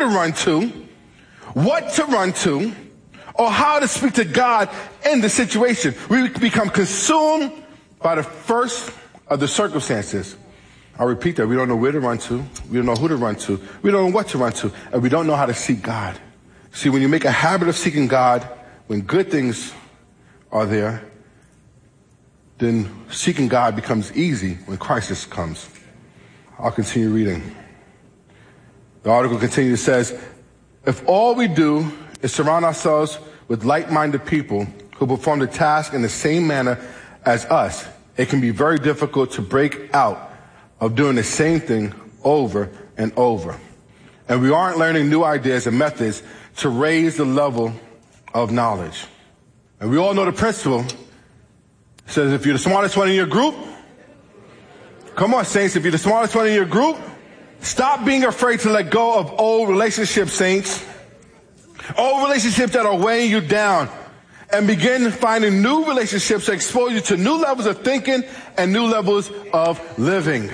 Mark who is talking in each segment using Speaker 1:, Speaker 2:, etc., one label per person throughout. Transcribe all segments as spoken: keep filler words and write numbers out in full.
Speaker 1: to run to, what to run to, or how to speak to God in the situation. We become consumed by the first of the circumstances. I'll repeat that. We don't know where to run to. We don't know who to run to. We don't know what to run to. And we don't know how to seek God. See, when you make a habit of seeking God, when good things are there, then seeking God becomes easy when crisis comes. I'll continue reading. The article continues, it says, if all we do is surround ourselves with like-minded people who perform the task in the same manner as us, it can be very difficult to break out of doing the same thing over and over. And we aren't learning new ideas and methods to raise the level of knowledge. And we all know the principle. It says if you're the smartest one in your group, come on, saints, if you're the smartest one in your group, stop being afraid to let go of old relationships, saints. Old relationships that are weighing you down. And begin finding new relationships that expose you to new levels of thinking and new levels of living.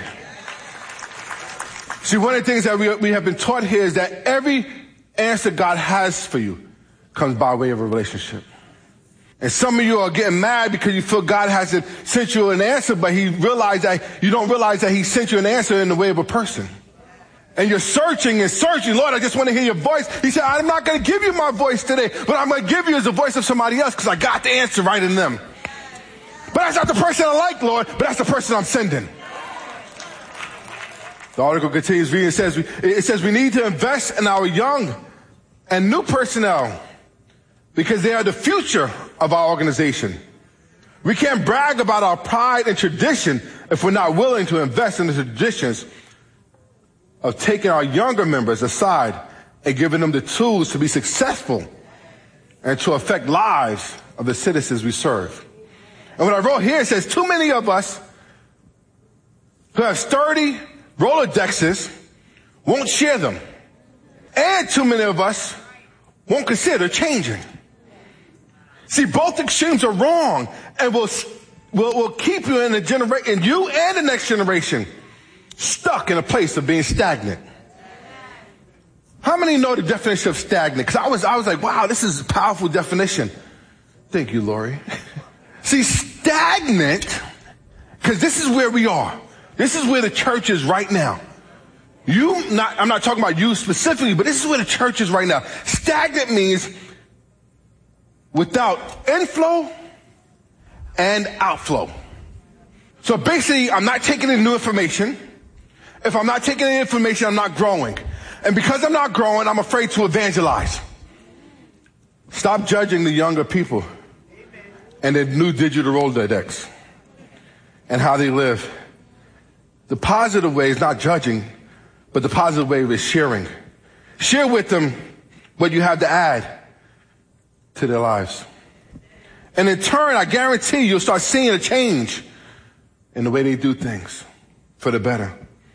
Speaker 1: See, one of the things that we, we have been taught here is that every answer God has for you comes by way of a relationship. And some of you are getting mad because you feel God hasn't sent you an answer, but he realized that you don't realize that he sent you an answer in the way of a person. And you're searching and searching. Lord, I just want to hear your voice. He said, I'm not going to give you my voice today, but I'm going to give you as the voice of somebody else because I got the answer right in them. But that's not the person I like, Lord, but that's the person I'm sending. The article continues reading. It says, it says we need to invest in our young and new personnel because they are the future of our organization. We can't brag about our pride and tradition if we're not willing to invest in the traditions of taking our younger members aside and giving them the tools to be successful and to affect lives of the citizens we serve. And what I wrote here, it says too many of us who have sturdy Rolodexes won't share them. And too many of us won't consider changing. See, both extremes are wrong and will will, will keep you in the generation, you and the next generation, stuck in a place of being stagnant. How many know the definition of stagnant? Because I was I was like, wow, this is a powerful definition. Thank you, Lori. See, stagnant, because this is where we are. This is where the church is right now. You, not, I'm not talking about you specifically, but this is where the church is right now. Stagnant means without inflow and outflow. So basically, I'm not taking in new information. If I'm not taking in information, I'm not growing. And because I'm not growing, I'm afraid to evangelize. Stop judging the younger people and their new digital Rolodex and how they live. The positive way is not judging, but the positive way is sharing. Share with them what you have to add to their lives. And in turn, I guarantee you'll start seeing a change in the way they do things for the better.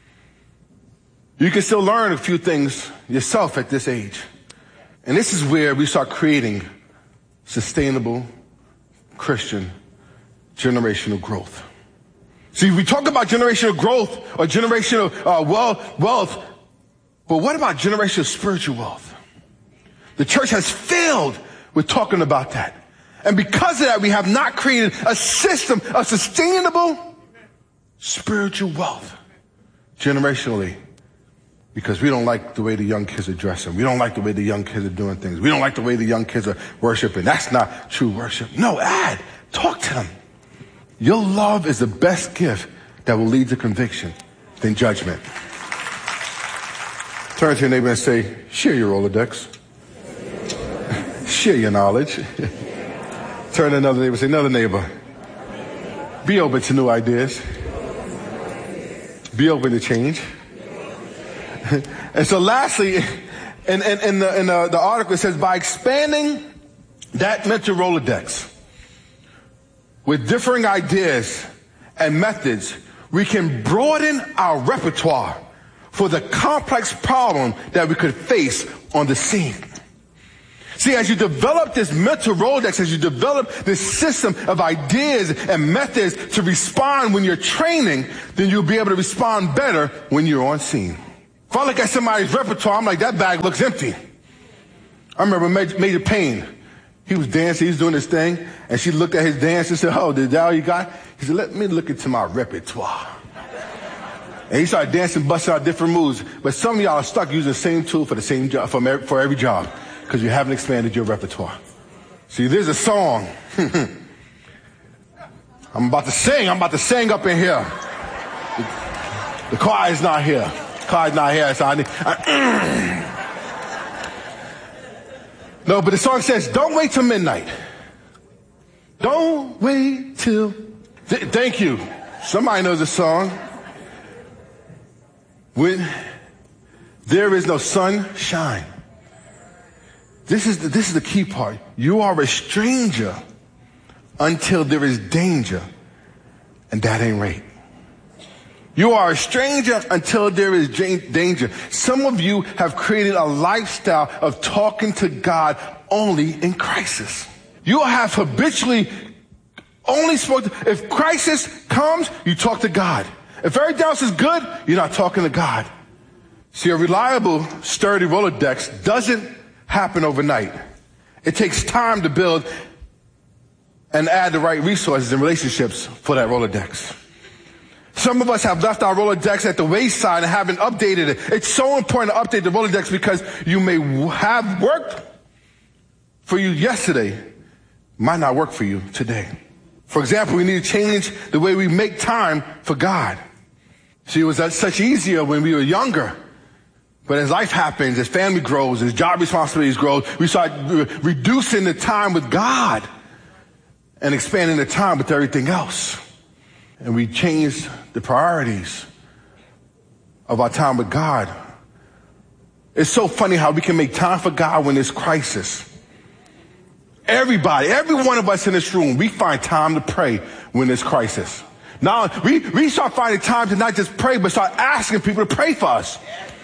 Speaker 1: You can still learn a few things yourself at this age. And this is where we start creating sustainable Christian generational growth. See, we talk about generational growth or generational uh, wealth, wealth, but what about generational spiritual wealth? The church has failed with talking about that. And because of that, we have not created a system of sustainable spiritual wealth generationally. Because we don't like the way the young kids are dressing. We don't like the way the young kids are doing things. We don't like the way the young kids are worshiping. That's not true worship. No, add, talk to them. Your love is the best gift that will lead to conviction than judgment. Turn to your neighbor and say, share your Rolodex. Share your knowledge. Turn to another neighbor and say, another neighbor. Be open to new ideas. Be open to change. And so lastly, in, in, in, the, in the, the article, it says, by expanding that mental Rolodex with differing ideas and methods, we can broaden our repertoire for the complex problem that we could face on the scene. See, as you develop this mental Rolodex, as you develop this system of ideas and methods to respond when you're training, then you'll be able to respond better when you're on scene. If I look at somebody's repertoire, I'm like, that bag looks empty. I remember Major, Major Payne. He was dancing, he was doing his thing, and she looked at his dance and said, oh, is that all you got? He said, let me look into my repertoire. And he started dancing, busting out different moves. But some of y'all are stuck using the same tool for the same job, for every, for every job, because you haven't expanded your repertoire. See, there's a song. I'm about to sing. I'm about to sing up in here. The, the choir is not here. The choir is not here. So I need, I, no, but the song says, don't wait till midnight. Don't wait till... Th- thank you. Somebody knows the song. When there is no sunshine. This is the, this is the key part. You are a stranger until there is danger, and that ain't right. You are a stranger until there is danger. Some of you have created a lifestyle of talking to God only in crisis. You have habitually only spoken. If crisis comes, you talk to God. If everything else is good, you're not talking to God. See, a reliable, sturdy Rolodex doesn't happen overnight. It takes time to build and add the right resources and relationships for that Rolodex. Some of us have left our Rolodex at the wayside and haven't updated it. It's so important to update the Rolodex because you may have worked for you yesterday, might not work for you today. For example, we need to change the way we make time for God. See, it was such easier when we were younger. But as life happens, as family grows, as job responsibilities grow, we start re- reducing the time with God and expanding the time with everything else. And we change the priorities of our time with God. It's so funny how we can make time for God when there's crisis. Everybody, every one of us in this room, we find time to pray when there's crisis. Now, we, we start finding time to not just pray, but start asking people to pray for us.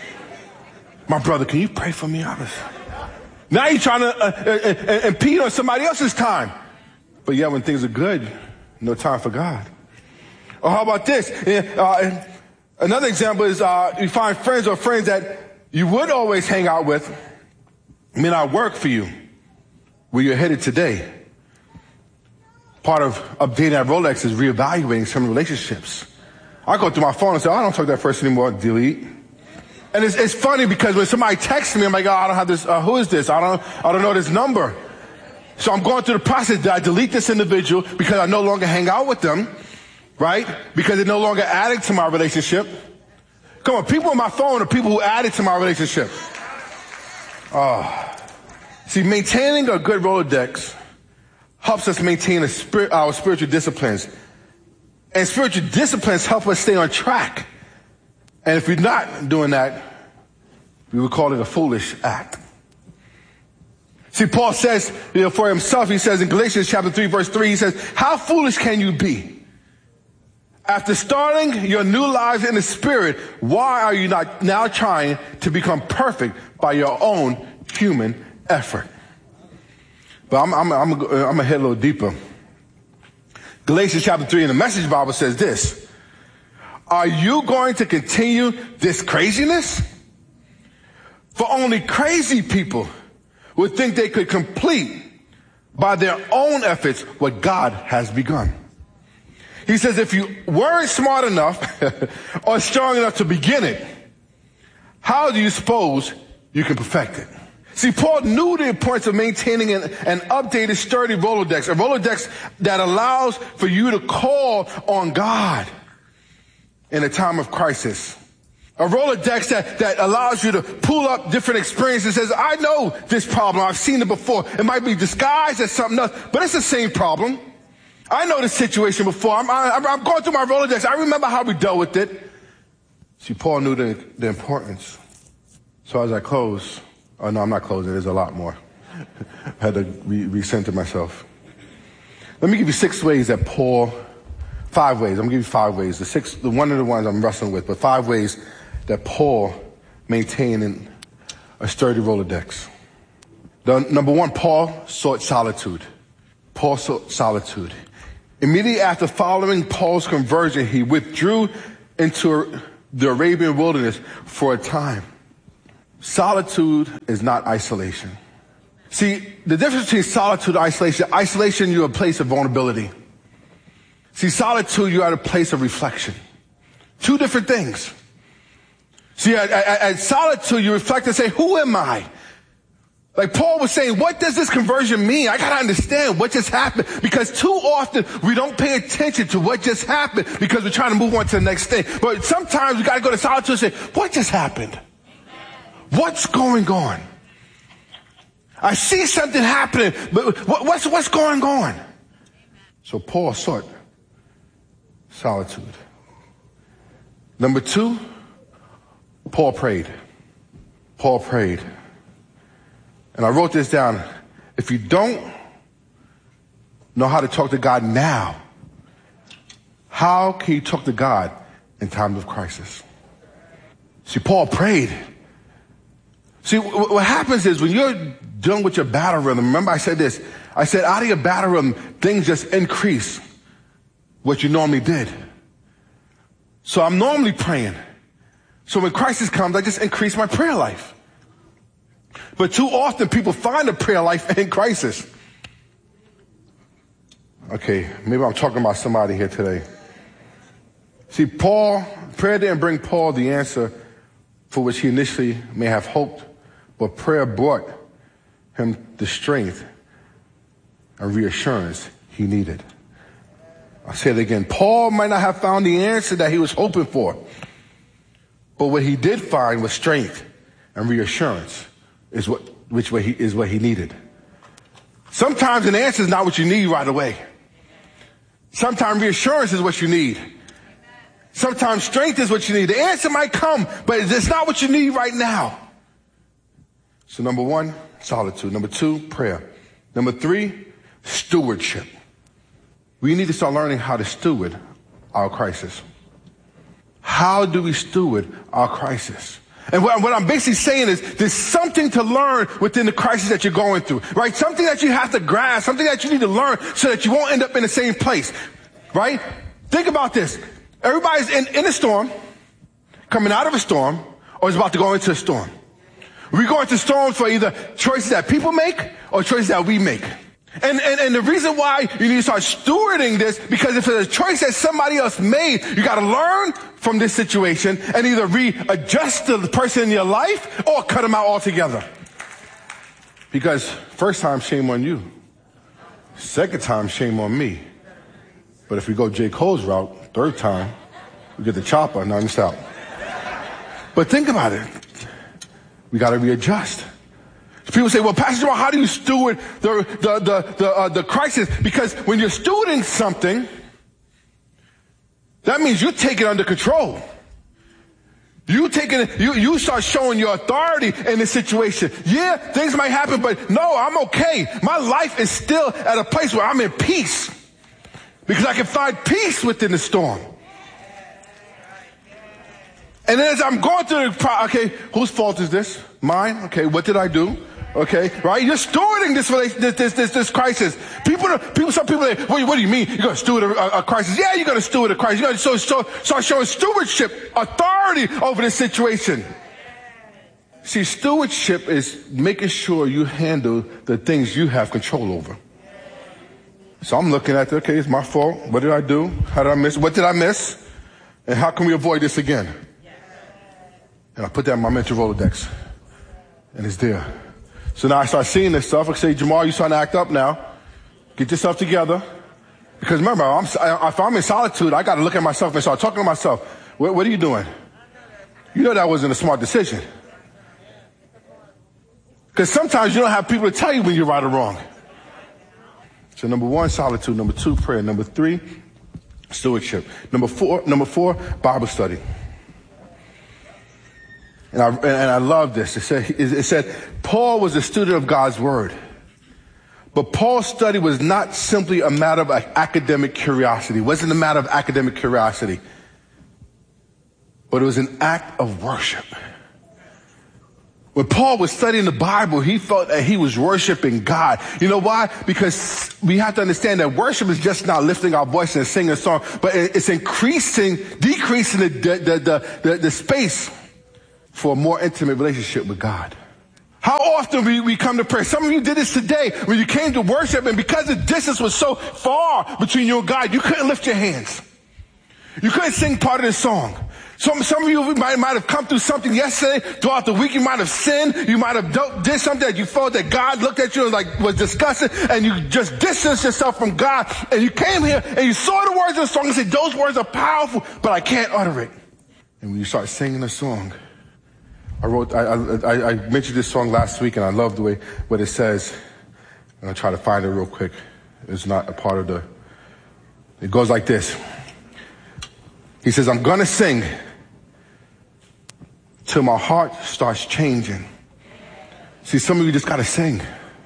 Speaker 1: My brother, can you pray for me? I was... Now you're trying to uh, uh, uh, impede on somebody else's time. But yeah, when things are good, no time for God. Or how about this? Uh, another example is uh, you find friends or friends that you would always hang out with may not work for you where you're headed today. Part of updating that Rolex is reevaluating some relationships. I go through my phone and say, oh, I don't talk to that person anymore. Delete. And it's, it's funny because when somebody texts me, I'm like, oh, I don't have this. Uh, who is this? I don't, I don't know this number. So I'm going through the process. Did I delete this individual because I no longer hang out with them? Right? Because they're no longer adding to my relationship. Come on, people on my phone are people who added to my relationship. Oh. See, maintaining a good Rolodex helps us maintain a spirit, our spiritual disciplines. And spiritual disciplines help us stay on track. And if we're not doing that, we would call it a foolish act. See, Paul says, you know, for himself, he says in Galatians chapter three, verse three, he says, how foolish can you be? After starting your new lives in the Spirit, why are you not now trying to become perfect by your own human effort? But I'm, I'm, I'm, I'm going to head a little deeper. Galatians chapter three in the Message Bible says this. Are you going to continue this craziness? For only crazy people would think they could complete by their own efforts what God has begun. He says, if you weren't smart enough or strong enough to begin it, how do you suppose you can perfect it? See, Paul knew the importance of maintaining an, an updated, sturdy Rolodex, a Rolodex that allows for you to call on God in a time of crisis. A Rolodex that, that allows you to pull up different experiences and says, I know this problem. I've seen it before. It might be disguised as something else, but it's the same problem. I know this situation before. I'm, I'm, I'm going through my Rolodex. I remember how we dealt with it. See, Paul knew the, the importance. So as I close, oh no, I'm not closing. There's a lot more. I had to re- recenter myself. Let me give you six ways that Paul, five ways. I'm going to give you five ways. The six, the one of the ones I'm wrestling with, but five ways that Paul maintained in a sturdy Rolodex. The, number one, Paul sought solitude. Paul sought solitude. Immediately after following Paul's conversion, he withdrew into the Arabian wilderness for a time. Solitude is not isolation. See, the difference between solitude and isolation, isolation, you're a place of vulnerability. See, solitude, you're at a place of reflection. Two different things. See, at, at, at solitude, you reflect and say, who am I? Like Paul was saying, what does this conversion mean? I gotta understand what just happened, because too often we don't pay attention to what just happened because we're trying to move on to the next thing. But sometimes we gotta go to solitude and say, what just happened? What's going on? I see something happening, but what's, what's going on? So Paul sought solitude. Number two, Paul prayed. Paul prayed. And I wrote this down. If you don't know how to talk to God now, how can you talk to God in times of crisis? See, Paul prayed. See, what happens is when you're dealing with your battle rhythm, remember I said this, I said out of your battle rhythm, things just increase what you normally did. So I'm normally praying. So when crisis comes, I just increase my prayer life. But too often people find a prayer life in crisis. Okay, maybe I'm talking about somebody here today. See, Paul, prayer didn't bring Paul the answer for which he initially may have hoped, but prayer brought him the strength and reassurance he needed. I'll say it again. Paul might not have found the answer that he was hoping for, but what he did find was strength and reassurance is what, which way he, is what he needed. Sometimes an answer is not what you need right away. Sometimes reassurance is what you need. Sometimes strength is what you need. The answer might come, but it's not what you need right now. So number one, solitude. Number two, prayer. Number three, stewardship. We need to start learning how to steward our crisis. How do we steward our crisis? And what, what I'm basically saying is there's something to learn within the crisis that you're going through, right? Something that you have to grasp, something that you need to learn so that you won't end up in the same place, right? Think about this. Everybody's in, in a storm, coming out of a storm, or is about to go into a storm. We go into storms for either choices that people make or choices that we make. And, and, and the reason why you need to start stewarding this, because if it's a choice that somebody else made, you got to learn from this situation and either readjust the person in your life or cut them out altogether. Because first time, shame on you. Second time, shame on me. But if we go J. Cole's route, third time, we get the chopper and I'm out. But think about it. We got to readjust. People say, well, Pastor Jamal, how do you steward the, the, the, the, uh, the crisis? Because when you're stewarding something, that means you take it under control. You take it, you, you start showing your authority in this situation. Yeah, things might happen, but no, I'm okay. My life is still at a place where I'm in peace. Because I can find peace within the storm. And then as I'm going through the pro- okay, whose fault is this? Mine? Okay, what did I do? Okay, right? You're stewarding this this this this, this crisis. People, people, some people say, what, what do you mean? You're going to steward a, a crisis? Yeah, you're going to steward a crisis. You're going to so, so, start showing stewardship, authority over this situation. See, stewardship is making sure you handle the things you have control over. So I'm looking at, okay, it's my fault. What did I do? How did I miss? What did I miss? And how can we avoid this again? And I put that in my mental Rolodex. And it's there. So now I start seeing this stuff. I say, Jamal, you're starting to act up now. Get yourself together. Because remember, I'm, if I'm in solitude, I got to look at myself and start talking to myself. What, what are you doing? You know that wasn't a smart decision. Because sometimes you don't have people to tell you when you're right or wrong. So number one, solitude. Number two, prayer. Number three, stewardship. Number four, number four, Bible study. And I, and I love this. It said, it said, Paul was a student of God's word. But Paul's study was not simply a matter of academic curiosity. It wasn't a matter of academic curiosity. But it was an act of worship. When Paul was studying the Bible, he felt that he was worshiping God. You know why? Because we have to understand that worship is just not lifting our voice and singing a song, but it's increasing, decreasing the, the, the, the, the space for a more intimate relationship with God. How often we, we come to prayer? Some of you did this today when you came to worship, and because the distance was so far between you and God, you couldn't lift your hands. You couldn't sing part of the song. Some, some of you might, might have come through something yesterday. Throughout the week, you might have sinned. You might have do, did something that you felt that God looked at you and like was disgusting, and you just distanced yourself from God. And you came here and you saw the words of the song and said, those words are powerful, but I can't utter it. And when you start singing the song, I wrote, I, I, I mentioned this song last week, and I love the way what it says. I'm gonna try to find it real quick. It's not a part of the. It goes like this. He says, I'm gonna sing till my heart starts changing. See, some of you just gotta sing.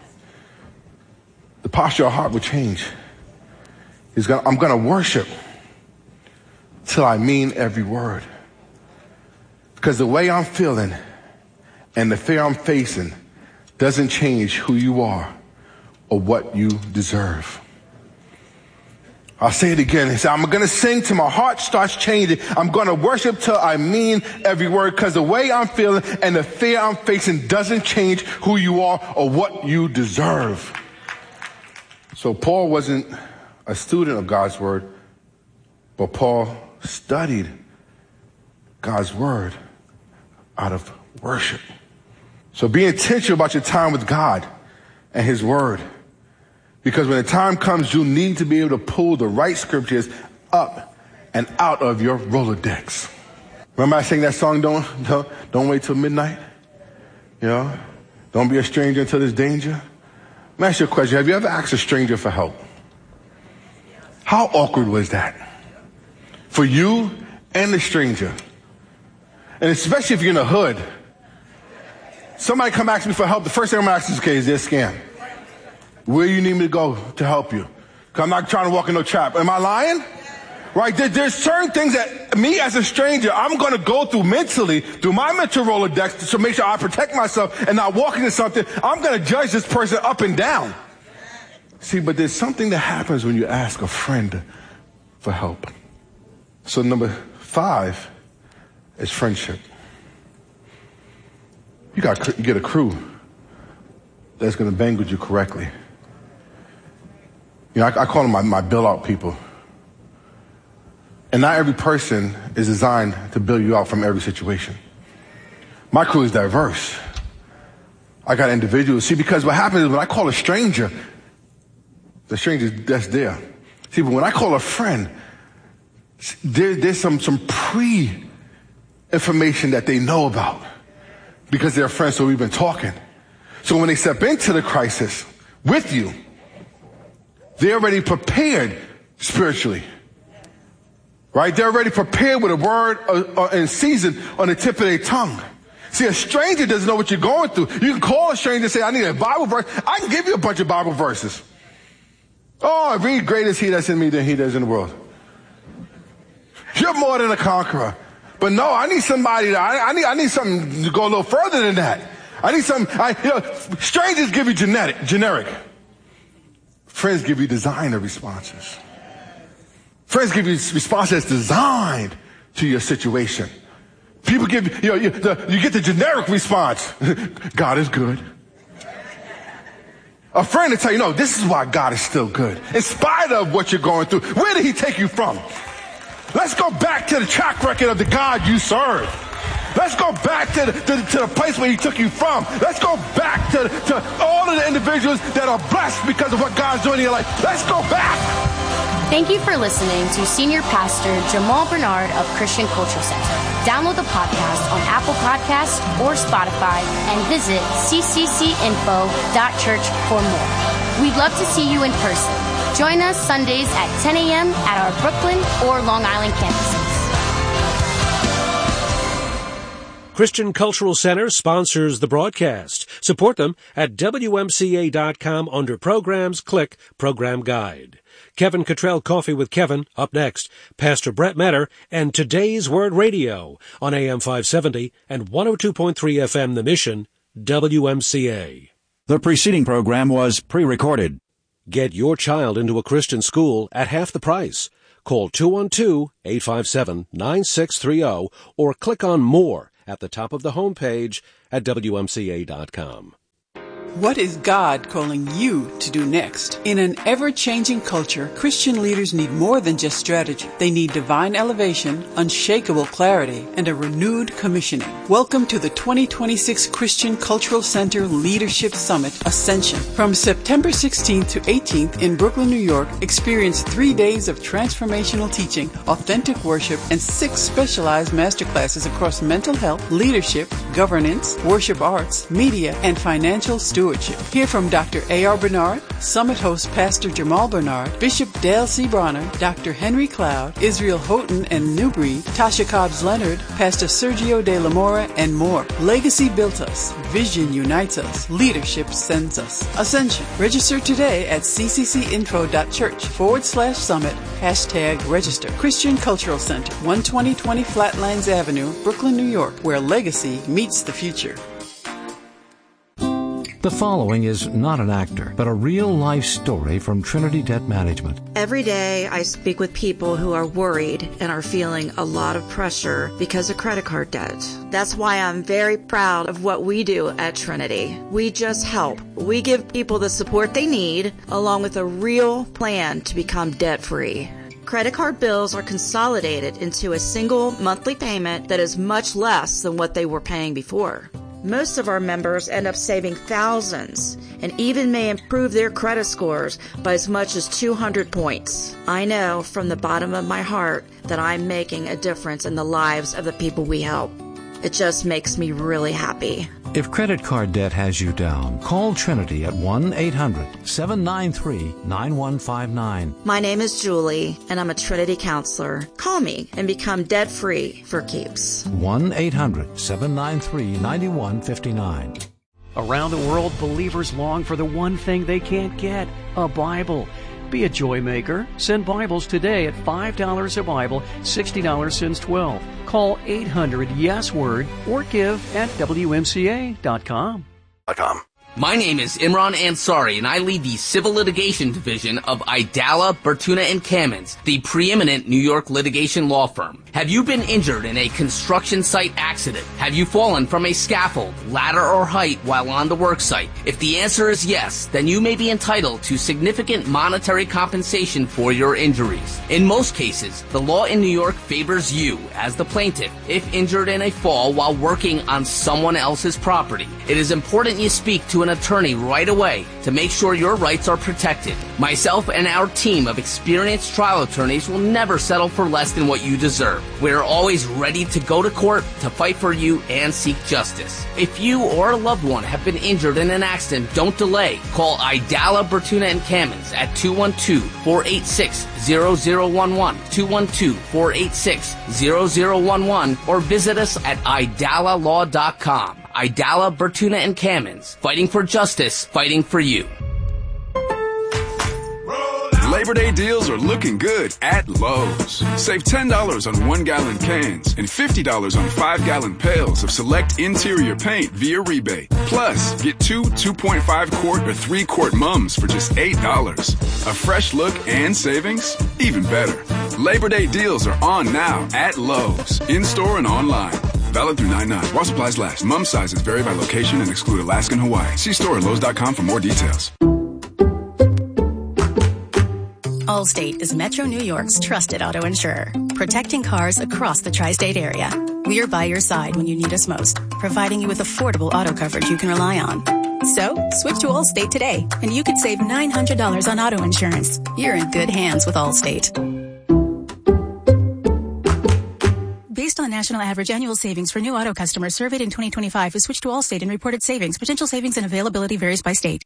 Speaker 1: The posture of your heart will change. He's gonna, I'm gonna worship till I mean every word. Because the way I'm feeling and the fear I'm facing doesn't change who you are or what you deserve. I'll say it again. He said, I'm going to sing till my heart starts changing. I'm going to worship till I mean every word, because the way I'm feeling and the fear I'm facing doesn't change who you are or what you deserve. So Paul wasn't a student of God's word, but Paul studied God's word out of worship. So be intentional about your time with God and his word. Because when the time comes, you need to be able to pull the right scriptures up and out of your Rolodex. Remember I sang that song, don't, don't, don't wait till midnight? You know, don't be a stranger until there's danger. Let me ask you a question. Have you ever asked a stranger for help? How awkward was that? For you and the stranger. And especially if you're in the hood. Somebody come ask me for help. The first thing I'm going to ask is, okay, is there a scam? Where you need me to go to help you? Because I'm not trying to walk in no trap. Am I lying? Right? There, there's certain things that me as a stranger, I'm going to go through mentally, through my mental Rolodex to make sure I protect myself and not walk into something. I'm going to judge this person up and down. See, but there's something that happens when you ask a friend for help. So number five is friendship. You got you get a crew that's going to bang with you correctly. You know, I, I call them my, my bill-out people. And not every person is designed to bill you out from every situation. My crew is diverse. I got individuals. See, because what happens is when I call a stranger, the stranger that's there. See, but when I call a friend, there, there's some, some pre-information that they know about because they're friends, so we've been talking. So when they step into the crisis with you, they're already prepared spiritually. Right? They're already prepared with a word uh, uh, in season on the tip of their tongue. See, a stranger doesn't know what you're going through. You can call a stranger and say, I need a Bible verse. I can give you a bunch of Bible verses. Oh, read, greater is he that's in me than he that's in the world. You're more than a conqueror. But no, I need somebody that, I, I need, I need something to go a little further than that. I need some, I, you know, strangers give you genetic, generic. Friends give you designer responses. Friends give you responses designed to your situation. People give you, know, you, the, you get the generic response. God is good. A friend will tell you, no, this is why God is still good. In spite of what you're going through. Where did he take you from? Let's go back to the track record of the God you serve. Let's go back to the, to, to the place where he took you from. Let's go back to, to all of the individuals that are blessed because of what God's doing in your life. Let's go back.
Speaker 2: Thank you for listening to Senior Pastor Jamal Bernard of Christian Cultural Center. Download the podcast on Apple Podcasts or Spotify and visit c c c info dot church for more. We'd love to see you in person. Join us Sundays at ten a.m. at our Brooklyn or Long Island campuses.
Speaker 3: Christian Cultural Center sponsors the broadcast. Support them at W M C A dot com under Programs. Click Program Guide. Kevin Cottrell Coffee with Kevin. Up next, Pastor Brett Metter and Today's Word Radio on A M five seventy and one oh two point three F M The Mission, W M C A.
Speaker 4: The preceding program was pre-recorded.
Speaker 3: Get your child into a Christian school at half the price. Call two one two, eight five seven, nine six three zero or click on More at the top of the homepage at W M C A dot com.
Speaker 5: What is God calling you to do next? In an ever-changing culture, Christian leaders need more than just strategy. They need divine elevation, unshakable clarity, and a renewed commissioning. Welcome to the twenty twenty-six Christian Cultural Center Leadership Summit Ascension. From September sixteenth to eighteenth in Brooklyn, New York, experience three days of transformational teaching, authentic worship, and six specialized masterclasses across mental health, leadership, governance, worship arts, media, and financial stewardship. Hear from Doctor A R Bernard, Summit host Pastor Jamal Bernard, Bishop Dale C. Bronner, Doctor Henry Cloud, Israel Houghton and Newbury, Tasha Cobbs Leonard, Pastor Sergio De La Mora, and more. Legacy built us. Vision unites us. Leadership sends us. Ascension. Register today at cccinfo.church forward slash summit, hashtag register. Christian Cultural Center, one twenty twenty Flatlands Avenue, Brooklyn, New York, where legacy meets the future.
Speaker 6: The following is not an actor, but a real-life story from Trinity Debt Management.
Speaker 7: Every day I speak with people who are worried and are feeling a lot of pressure because of credit card debt. That's why I'm very proud of what we do at Trinity. We just help. We give people the support they need, along with a real plan to become debt-free. Credit card bills are consolidated into a single monthly payment that is much less than what they were paying before. Most of our members end up saving thousands and even may improve their credit scores by as much as two hundred points. I know from the bottom of my heart that I'm making a difference in the lives of the people we help. It just makes me really happy.
Speaker 6: If credit card debt has you down, call Trinity at one eight hundred, seven nine three, nine one five nine.
Speaker 7: My name is Julie, and I'm a Trinity counselor. Call me and become debt-free for keeps.
Speaker 6: one eight hundred, seven nine three, nine one five nine.
Speaker 8: Around the world, believers long for the one thing they can't get, a Bible. Be a joy maker. Send Bibles today at five dollars a Bible, sixty dollars since twelve. Call eight hundred yes word or give at W M C A dot com.
Speaker 9: My name is Imran Ansari, and I lead the Civil Litigation Division of Idala, Bertuna and Kamins, the preeminent New York litigation law firm. Have you been injured in a construction site accident? Have you fallen from a scaffold, ladder, or height while on the work site? If the answer is yes, then you may be entitled to significant monetary compensation for your injuries. In most cases, the law in New York favors you as the plaintiff if injured in a fall while working on someone else's property. It is important you speak to an attorney right away to make sure your rights are protected. Myself and our team of experienced trial attorneys will never settle for less than what you deserve. We're always ready to go to court to fight for you and seek justice. If you or a loved one have been injured in an accident, don't delay. Call Idala, Bertuna and Kamins at two one two, four eight six, zero zero one one, two one two, four eight six, zero zero one one, or visit us at idala law dot com. Idala, Bertuna and Kamins, fighting for justice, fighting for you.
Speaker 10: Labor Day deals are looking good at Lowe's. Save ten dollars on one-gallon cans and fifty dollars on five-gallon pails of select interior paint via rebate. Plus, get two two point five quart or three quart mums for just eight dollars. A fresh look and savings? Even better. Labor Day deals are on now at Lowe's, in-store and online. Valid through nine nine. While supplies last. Mum sizes vary by location and exclude Alaska and Hawaii. See store at Lowe's dot com for more details.
Speaker 11: Allstate is Metro New York's trusted auto insurer, protecting cars across the tri-state area. We are by your side when you need us most, providing you with affordable auto coverage you can rely on. So, switch to Allstate today, and you could save nine hundred dollars on auto insurance. You're in good hands with Allstate. Based on national average annual savings for new auto customers surveyed in twenty twenty-five who switched to Allstate and reported savings, potential savings and availability varies by state.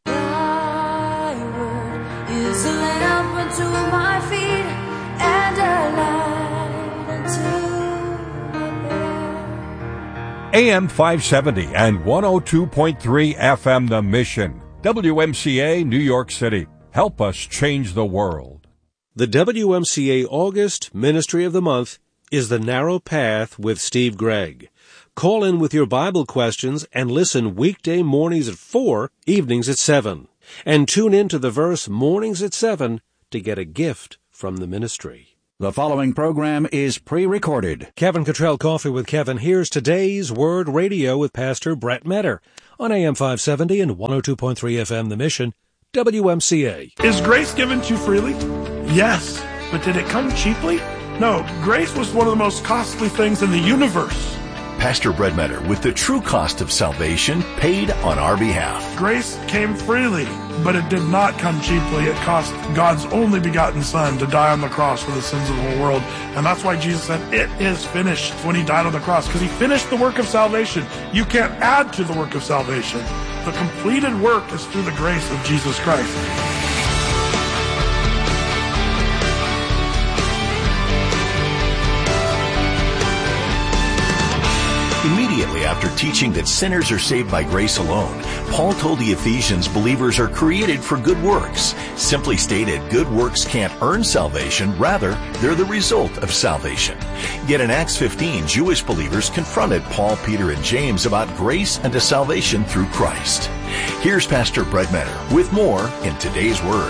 Speaker 12: Is a lamp unto my feet and a light unto my path.
Speaker 13: A M five seventy and one oh two point three F M The Mission. W M C A, New York City. Help us change the world.
Speaker 3: The W M C A August Ministry of the Month is The Narrow Path with Steve Gregg. Call in with your Bible questions and listen weekday mornings at four, evenings at seven. And tune in to the verse mornings at seven to get a gift from the ministry.
Speaker 4: The following program is pre-recorded.
Speaker 3: Kevin Cottrell Coffee with Kevin. Here's today's Word Radio with Pastor Brett Metter on A M five seventy and one oh two point three F M The Mission, W M C A.
Speaker 14: Is grace given to you freely? Yes. But did it come cheaply? No. Grace was one of the most costly things in the universe.
Speaker 15: Pastor Brett Metter with the true cost of salvation paid on our behalf.
Speaker 14: Grace came freely, but it did not come cheaply. It cost God's only begotten Son to die on the cross for the sins of the whole world. And that's why Jesus said, "It is finished," when he died on the cross, because he finished the work of salvation. You can't add to the work of salvation. The completed work is through the grace of Jesus Christ.
Speaker 15: Immediately after teaching that sinners are saved by grace alone, Paul told the Ephesians believers are created for good works. Simply stated, good works can't earn salvation. Rather, they're the result of salvation. Yet in Acts fifteen, Jewish believers confronted Paul, Peter, and James about grace and to salvation through Christ. Here's Pastor Brett Metter with more in today's Word.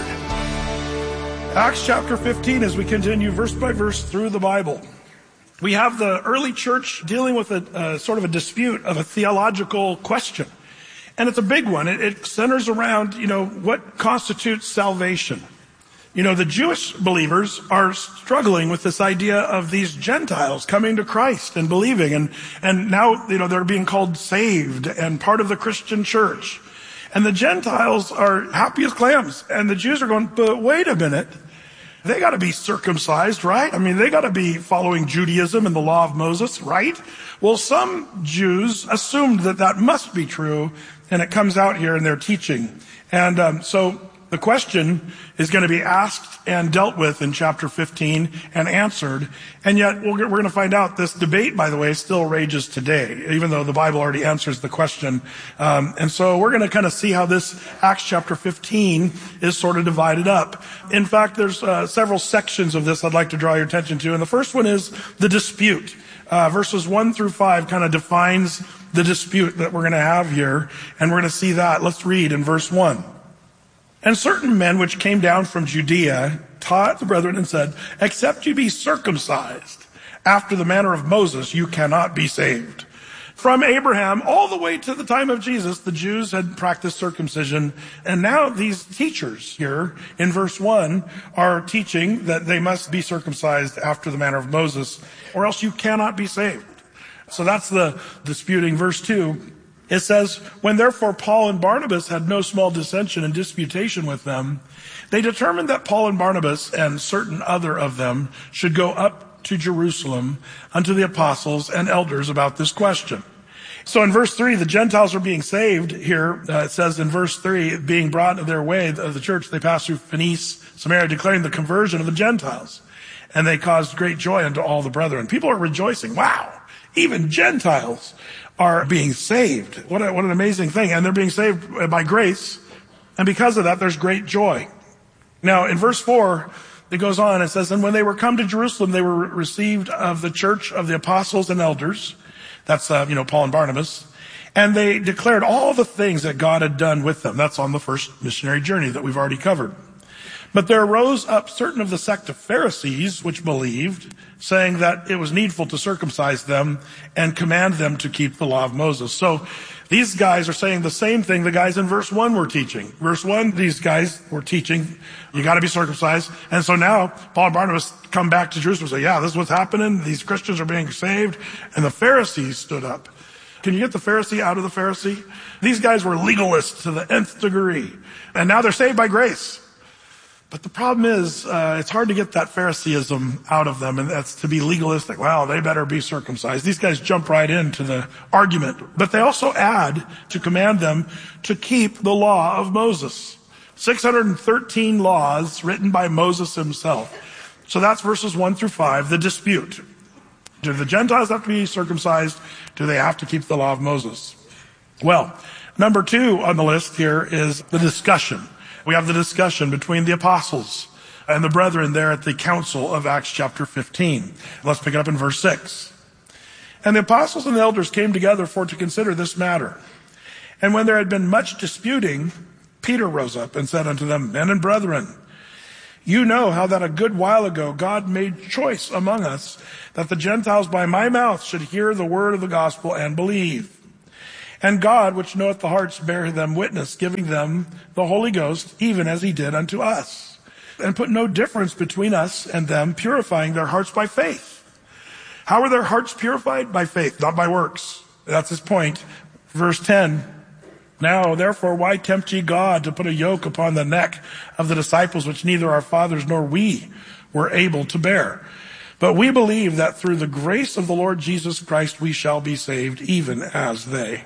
Speaker 14: Acts chapter fifteen, as we continue verse by verse through the Bible. We have the early church dealing with a uh, sort of a dispute of a theological question. And it's a big one. It, it centers around, you know, what constitutes salvation. You know, the Jewish believers are struggling with this idea of these Gentiles coming to Christ and believing. And, and now, you know, they're being called saved and part of the Christian church. And the Gentiles are happy as clams. And the Jews are going, but wait a minute. They got to be circumcised, right? I mean, they got to be following Judaism and the law of Moses, right? Well, some Jews assumed that that must be true, and it comes out here in their teaching. And um, so the question is going to be asked and dealt with in chapter fifteen and answered. And yet we're, we're going to find out this debate, by the way, still rages today, even though the Bible already answers the question. Um, and so we're going to kind of see how this Acts chapter fifteen is sort of divided up. In fact, there's uh, several sections of this I'd like to draw your attention to. And the first one is the dispute. Uh, verses one through five kind of defines the dispute that we're going to have here. And we're going to see that. Let's read in verse one. And certain men which came down from Judea taught the brethren and said, except you be circumcised after the manner of Moses, you cannot be saved. From Abraham all the way to the time of Jesus, the Jews had practiced circumcision. And now these teachers here in verse one are teaching that they must be circumcised after the manner of Moses, or else you cannot be saved. So that's the disputing. Verse two. It says, when therefore Paul and Barnabas had no small dissension and disputation with them, they determined that Paul and Barnabas and certain other of them should go up to Jerusalem unto the apostles and elders about this question. So in verse three, the Gentiles are being saved here. Uh, it says in verse three, being brought their way of the church, they passed through Phoenice, Samaria, declaring the conversion of the Gentiles. And they caused great joy unto all the brethren. People are rejoicing. Wow, even Gentiles are being saved. What, a, what an amazing thing. And they're being saved by grace. And because of that, there's great joy. Now, in verse four, it goes on. It says, and when they were come to Jerusalem, they were received of the church of the apostles and elders. That's, uh, you know, Paul and Barnabas. And they declared all the things that God had done with them. That's on the first missionary journey that we've already covered. But there arose up certain of the sect of Pharisees, which believed, saying that it was needful to circumcise them and command them to keep the law of Moses. So these guys are saying the same thing the guys in verse one were teaching. Verse one, these guys were teaching, you got to be circumcised. And so now Paul and Barnabas come back to Jerusalem and say, yeah, this is what's happening. These Christians are being saved. And the Pharisees stood up. Can you get the Pharisee out of the Pharisee? These guys were legalists to the nth degree. And now they're saved by grace. But the problem is, uh, it's hard to get that Phariseeism out of them, and that's to be legalistic. Wow, they better be circumcised. These guys jump right into the argument. But they also add to command them to keep the law of Moses. six hundred thirteen laws written by Moses himself. So that's verses one through five, the dispute. Do the Gentiles have to be circumcised? Do they have to keep the law of Moses? Well, number two on the list here is the discussion. We have the discussion between the apostles and the brethren there at the council of Acts chapter fifteen. Let's pick it up in verse six. And the apostles and the elders came together for to consider this matter. And when there had been much disputing, Peter rose up and said unto them, Men and brethren, you know how that a good while ago God made choice among us that the Gentiles by my mouth should hear the word of the gospel and believe. And God, which knoweth the hearts, bare them witness, giving them the Holy Ghost, even as he did unto us. And put no difference between us and them, purifying their hearts by faith. How are their hearts purified? By faith, not by works. That's his point. Verse ten. Now, therefore, why tempt ye God to put a yoke upon the neck of the disciples, which neither our fathers nor we were able to bear? But we believe that through the grace of the Lord Jesus Christ we shall be saved, even as they.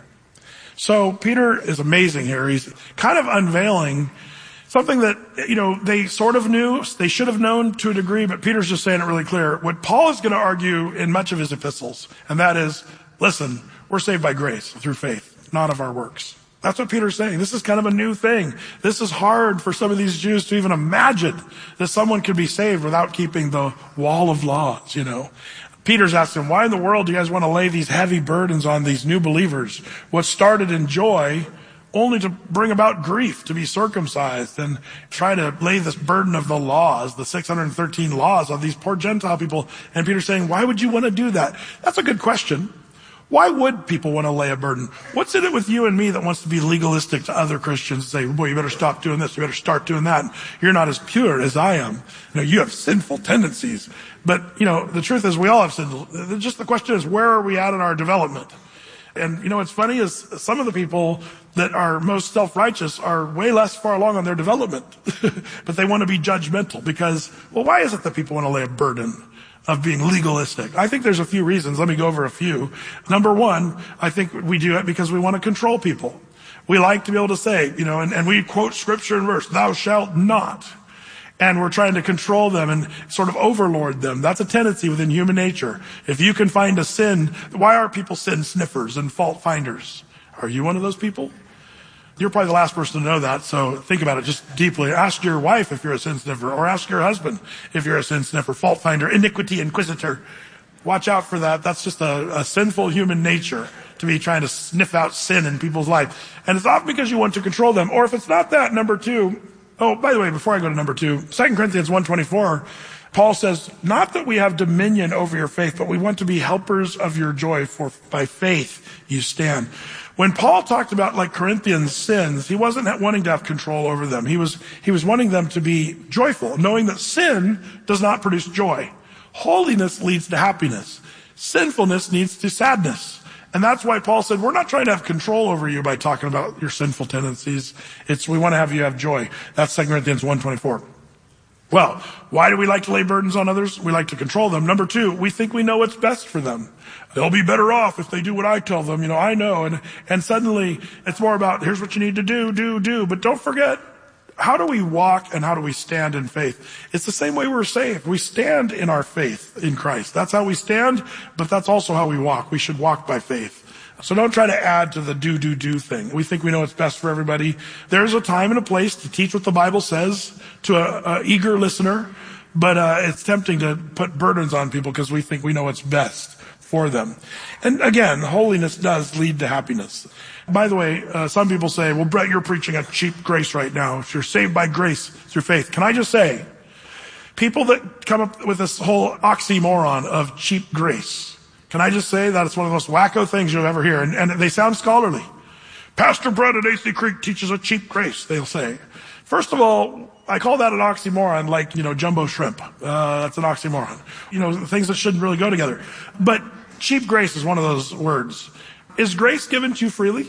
Speaker 14: So Peter is amazing here. He's kind of unveiling something that, you know, they sort of knew, they should have known to a degree, but Peter's just saying it really clear. What Paul is going to argue in much of his epistles, and that is, listen, we're saved by grace through faith, not of our works. That's what Peter's saying. This is kind of a new thing. This is hard for some of these Jews to even imagine that someone could be saved without keeping the wall of laws, you know. Peter's asking, why in the world do you guys want to lay these heavy burdens on these new believers? What started in joy only to bring about grief, to be circumcised and try to lay this burden of the laws, the six hundred thirteen laws on these poor Gentile people. And Peter's saying, why would you want to do that? That's a good question. Why would people want to lay a burden? What's in it with you and me that wants to be legalistic to other Christians and say, boy, you better stop doing this, you better start doing that. You're not as pure as I am. You know, you have sinful tendencies. But, you know, the truth is we all have sinful. Just the question is, where are we at in our development? And, you know, what's funny is some of the people that are most self-righteous are way less far along on their development. But they want to be judgmental because, well, why is it that people want to lay a burden of being legalistic? I think there's a few reasons. Let me go over a few. Number one, I think we do it because we want to control people. We like to be able to say, you know, and, and we quote scripture and verse, thou shalt not. And we're trying to control them and sort of overlord them. That's a tendency within human nature. If you can find a sin, why are people sin sniffers and fault finders? Are you one of those people? You're probably the last person to know that, so think about it just deeply. Ask your wife if you're a sin sniffer, or ask your husband if you're a sin sniffer, fault finder, iniquity inquisitor. Watch out for that. That's just a, a sinful human nature to be trying to sniff out sin in people's life. And it's often because you want to control them. Or if it's not that, number two, oh, by the way, before I go to number two, Second Corinthians one twenty-four, Paul says, not that we have dominion over your faith, but we want to be helpers of your joy, for by faith you stand. When Paul talked about, like, Corinthians' sins, he wasn't wanting to have control over them. He was, he was wanting them to be joyful, knowing that sin does not produce joy. Holiness leads to happiness. Sinfulness leads to sadness. And that's why Paul said, we're not trying to have control over you by talking about your sinful tendencies. It's, we want to have you have joy. That's Second Corinthians one twenty-four. Well, why do we like to lay burdens on others? We like to control them. Number two, we think we know what's best for them. They'll be better off if they do what I tell them. You know, I know. And, and suddenly it's more about, here's what you need to do, do, do. But don't forget, how do we walk and how do we stand in faith? It's the same way we're saved. We stand in our faith in Christ. That's how we stand, but that's also how we walk. We should walk by faith. So don't try to add to the do, do, do thing. We think we know what's best for everybody. There's a time and a place to teach what the Bible says to a, a eager listener, but uh, it's tempting to put burdens on people because we think we know what's best for them. And again, holiness does lead to happiness. By the way, uh, some people say, well, Brett, you're preaching a cheap grace right now. If you're saved by grace through faith. Can I just say, people that come up with this whole oxymoron of cheap grace, can I just say that it's one of the most wacko things you'll ever hear? And, and they sound scholarly. Pastor Brett at A C Creek teaches a cheap grace, they'll say. First of all, I call that an oxymoron, like, you know, jumbo shrimp. Uh, that's an oxymoron. You know, things that shouldn't really go together. But cheap grace is one of those words. Is grace given to you freely?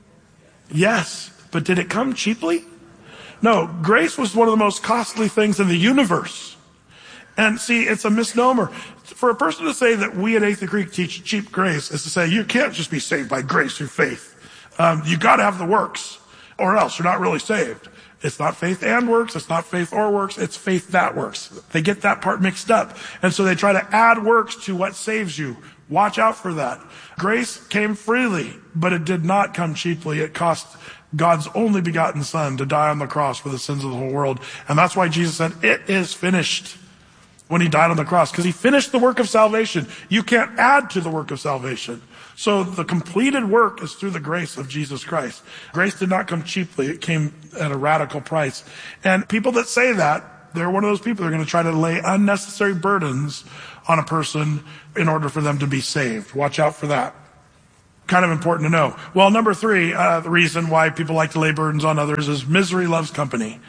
Speaker 14: Yes. But did it come cheaply? No. Grace was one of the most costly things in the universe. And see, it's a misnomer. For a person to say that we at Athey Creek teach cheap grace is to say you can't just be saved by grace through faith. Um, you got to have the works, or else you're not really saved. It's not faith and works. It's not faith or works. It's faith that works. They get that part mixed up. And so they try to add works to what saves you. Watch out for that. Grace came freely, but it did not come cheaply. It cost God's only begotten Son to die on the cross for the sins of the whole world. And that's why Jesus said, it is finished. when he died on the cross, because he finished the work of salvation. You can't add to the work of salvation. So the completed work is through the grace of Jesus Christ. Grace did not come cheaply. It came at a radical price. And people that say that, they're one of those people that are going to try to lay unnecessary burdens on a person in order for them to be saved. Watch out for that. Kind of important to know. Well, number three, uh, the reason why people like to lay burdens on others is misery loves company.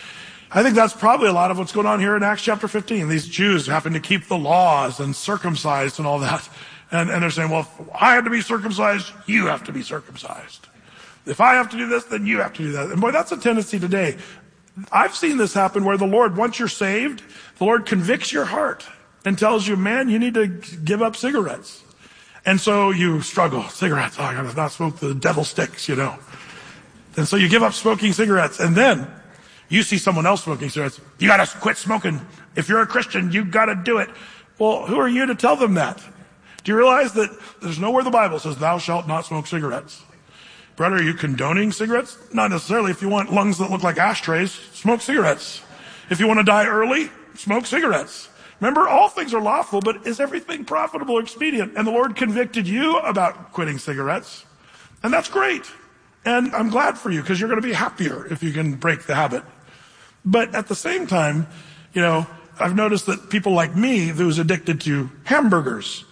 Speaker 14: I think that's probably a lot of what's going on here in Acts chapter fifteen. These Jews having to keep the laws and circumcised and all that. And, and they're saying, well, if I have to be circumcised, you have to be circumcised. If I have to do this, then you have to do that. And boy, that's a tendency today. I've seen this happen where the Lord, once you're saved, the Lord convicts your heart and tells you, man, you need to give up cigarettes. And so you struggle. Cigarettes, oh, I gotta not smoke the devil sticks, you know. And so you give up smoking cigarettes. And then you see someone else smoking cigarettes. You gotta quit smoking. If you're a Christian, you gotta do it. Well, who are you to tell them that? Do you realize that there's nowhere the Bible says thou shalt not smoke cigarettes? Brother, are you condoning cigarettes? Not necessarily. If you want lungs that look like ashtrays, smoke cigarettes. If you want to die early, smoke cigarettes. Remember, all things are lawful, but is everything profitable or expedient? And the Lord convicted you about quitting cigarettes. And that's great. And I'm glad for you, because you're going to be happier if you can break the habit. But at the same time, you know, I've noticed that people like me who's addicted to hamburgers,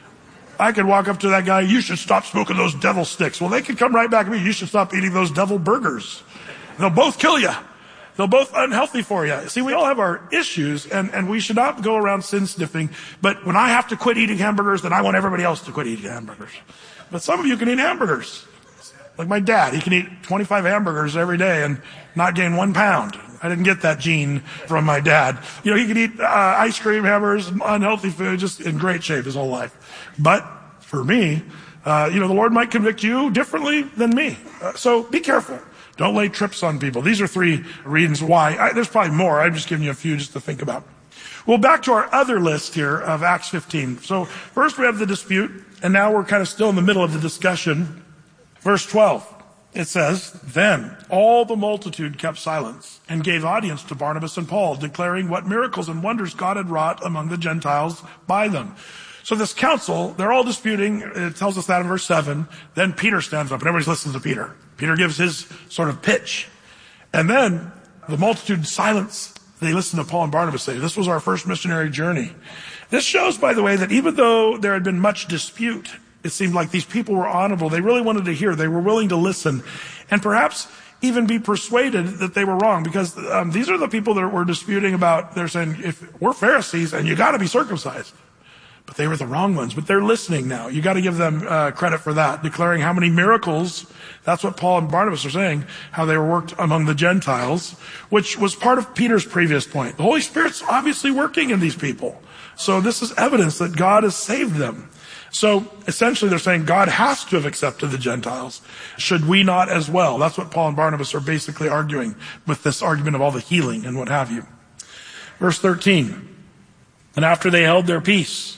Speaker 14: I could walk up to that guy, you should stop smoking those devil sticks. Well, they could come right back at me, you should stop eating those devil burgers. They'll both kill you. They're both unhealthy for you. See, we all have our issues, and, and we should not go around sin sniffing. But when I have to quit eating hamburgers, then I want everybody else to quit eating hamburgers. But some of you can eat hamburgers. Like my dad, he can eat twenty-five hamburgers every day and not gain one pound. I didn't get that gene from my dad. You know, he could eat uh, ice cream, hamburgers, unhealthy food, just in great shape his whole life. But for me, uh, you know, the Lord might convict you differently than me. Uh, so be careful. Don't lay trips on people. These are three reasons why. I, there's probably more. I'm just giving you a few just to think about. Well, back to our other list here of Acts fifteen. So first we have the dispute, and now we're kind of still in the middle of the discussion. Verse twelve, it says, then all the multitude kept silence and gave audience to Barnabas and Paul, declaring what miracles and wonders God had wrought among the Gentiles by them. So this council, they're all disputing. It tells us that in verse seven. Then Peter stands up, and everybody listens to Peter. Peter gives his sort of pitch. And then the multitude silence. They listen to Paul and Barnabas say, this was our first missionary journey. This shows, by the way, that even though there had been much dispute, it seemed like these people were honorable. They really wanted to hear. They were willing to listen. And perhaps even be persuaded that they were wrong, because um, these are the people that were disputing about, they're saying, if we're Pharisees and you got to be circumcised. But they were the wrong ones. But they're listening now. You got to give them uh, credit for that, declaring how many miracles. That's what Paul and Barnabas are saying, how they were worked among the Gentiles, which was part of Peter's previous point. The Holy Spirit's obviously working in these people. So this is evidence that God has saved them. So essentially they're saying God has to have accepted the Gentiles. Should we not as well? That's what Paul and Barnabas are basically arguing with this argument of all the healing and what have you. Verse thirteen. And after they held their peace,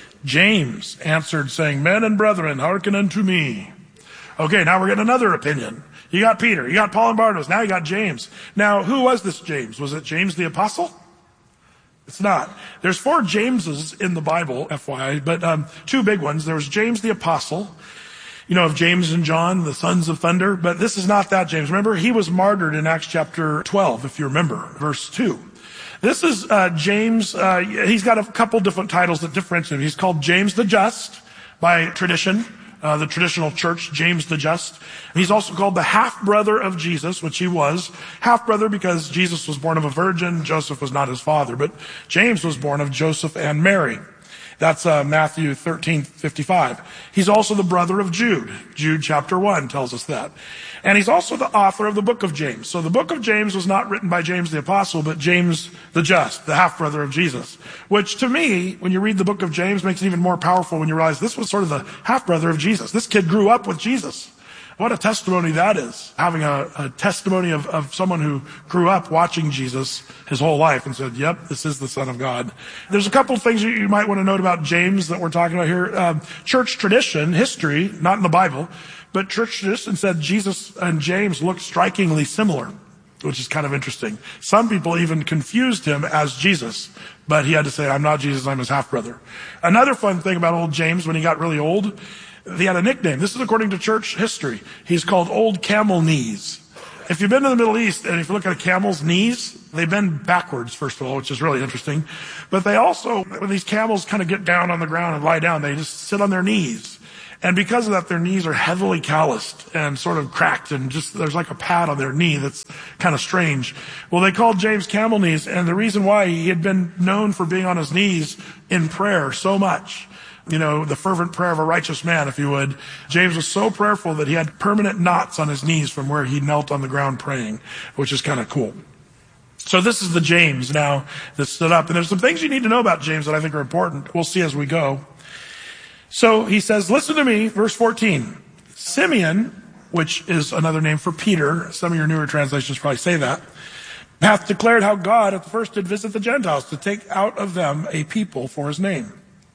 Speaker 14: James answered, saying, men and brethren, hearken unto me. Okay, now we're getting another opinion. You got Peter, you got Paul and Barnabas, now you got James. Now, who was this James? Was it James the Apostle? It's not. There's four Jameses in the Bible, F Y I, but um, two big ones. There was James the Apostle, you know, of James and John, the sons of thunder, but this is not that James. Remember, he was martyred in Acts chapter twelve, if you remember, verse two. This is uh, James. Uh, he's got a couple different titles that differentiate him. He's called James the Just by tradition, uh, the traditional church, James the Just. He's also called the half-brother of Jesus, which he was. Half-brother because Jesus was born of a virgin. Joseph was not his father, but James was born of Joseph and Mary. That's uh, Matthew thirteen fifty-five. He's also the brother of Jude. Jude chapter one tells us that. And he's also the author of the book of James. So the book of James was not written by James the Apostle, but James the Just, the half-brother of Jesus. Which to me, when you read the book of James, makes it even more powerful when you realize this was sort of the half-brother of Jesus. This kid grew up with Jesus. What a testimony that is, having a, a testimony of, of someone who grew up watching Jesus his whole life and said, yep, this is the Son of God. There's a couple of things you, you might want to note about James that we're talking about here. Um, church tradition, history, not in the Bible, but church tradition said Jesus and James looked strikingly similar. which is kind of interesting. Some people even confused him as Jesus, but he had to say, I'm not Jesus, I'm his half-brother. Another fun thing about old James, when he got really old, he had a nickname. This is according to church history. He's called Old Camel Knees. If you've been to the Middle East, and if you look at a camel's knees, they bend backwards, first of all, which is really interesting. But they also, when these camels kind of get down on the ground and lie down, they just sit on their knees. And because of that, their knees are heavily calloused and sort of cracked, and just there's like a pad on their knee that's kind of strange. Well, they called James camel knees, and the reason why, he had been known for being on his knees in prayer so much. You know, the fervent prayer of a righteous man, if you would. James was so prayerful that he had permanent knots on his knees from where he knelt on the ground praying, which is kind of cool. So this is the James now that stood up. And there's some things you need to know about James that I think are important. We'll see as we go. So he says, listen to me, verse fourteen. Simeon, which is another name for Peter, some of your newer translations probably say that, hath declared how God at the first did visit the Gentiles to take out of them a people for his name.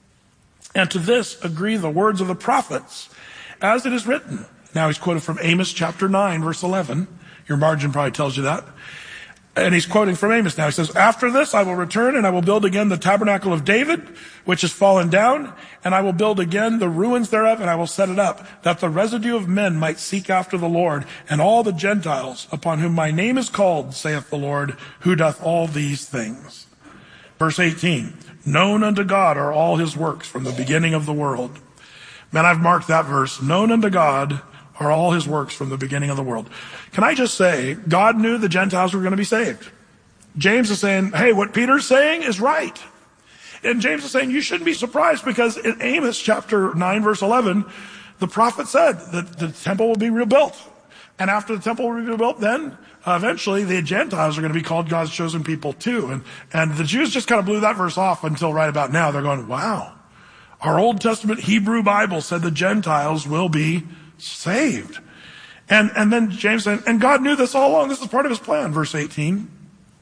Speaker 14: And to this agree the words of the prophets, as it is written. Now he's quoted from Amos chapter nine, verse eleven. Your margin probably tells you that. And he's quoting from Amos now. He says, after this I will return, and I will build again the tabernacle of David, which is fallen down, and I will build again the ruins thereof, and I will set it up, that the residue of men might seek after the Lord, and all the Gentiles upon whom my name is called, saith the Lord, who doth all these things. Verse eighteen. Known unto God are all his works from the beginning of the world. Man, I've marked that verse. Known unto God are all his works from the beginning of the world. Can I just say, God knew the Gentiles were going to be saved. James is saying, hey, what Peter's saying is right. And James is saying, you shouldn't be surprised, because in Amos chapter nine, verse eleven, the prophet said that the temple will be rebuilt. And after the temple will be rebuilt, then uh, eventually the Gentiles are going to be called God's chosen people too. And, and the Jews just kind of blew that verse off until right about now. They're going, wow, our Old Testament Hebrew Bible said the Gentiles will be saved. And, and then James said, and God knew this all along. This is part of his plan, verse eighteen.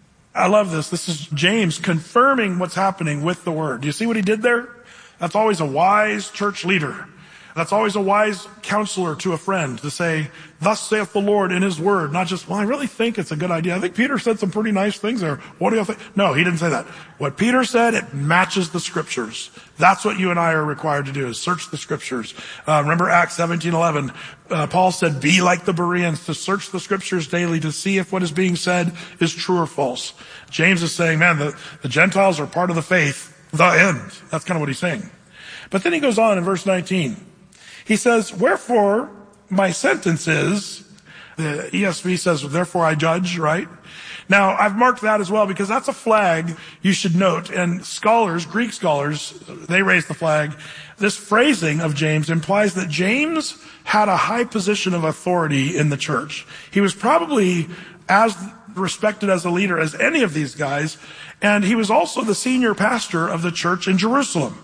Speaker 14: I love this. This is James confirming what's happening with the word. Do you see what he did there? That's always a wise church leader. That's always a wise counselor to a friend, to say, thus saith the Lord in his word. Not just, well, I really think it's a good idea. I think Peter said some pretty nice things there. What do you think? No, he didn't say that. What Peter said, it matches the scriptures. That's what you and I are required to do, is search the scriptures. Uh, remember Acts seventeen eleven. Uh, Paul said, be like the Bereans, to search the scriptures daily to see if what is being said is true or false. James is saying, man, the, the Gentiles are part of the faith, the end. That's kind of what he's saying. But then he goes on in verse nineteen. He says, wherefore my sentence is, the E S V says, therefore I judge, right? Now, I've marked that as well, because that's a flag you should note. And scholars, Greek scholars, they raise the flag. This phrasing of James implies that James had a high position of authority in the church. He was probably as respected as a leader as any of these guys. And he was also the senior pastor of the church in Jerusalem.